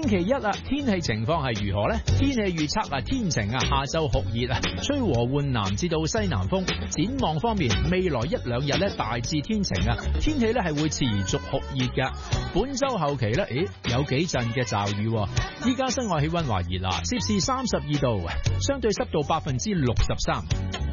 期一啊，天氣情況係如何呢？天氣預測啊，天晴啊，下晝酷熱啊，吹和緩南至到西南風。展望方面，未來一兩日咧大致天晴啊，天氣咧係會持續酷熱噶。本周後期咧，有幾陣嘅驟雨。依家室外氣溫話熱啦，攝氏32度，相對濕度63%。